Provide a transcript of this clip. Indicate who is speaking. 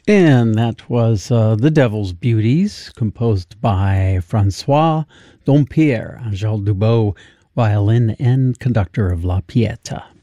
Speaker 1: And that was The Devil's Beauties, composed by Francois Dompierre, Angèle Dubos, violin and conductor of La Pieta.